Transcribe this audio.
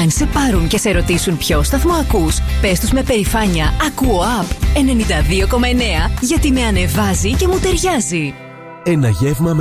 Αν σε πάρουν και σε ρωτήσουν ποιο σταθμό ακούς, πες τους με περηφάνεια «Ακούω Up 92,9» γιατί με ανεβάζει και μου ταιριάζει. Ένα γεύμα με